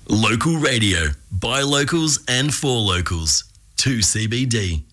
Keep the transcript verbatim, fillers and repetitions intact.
Local radio, by locals and for locals. two C B D.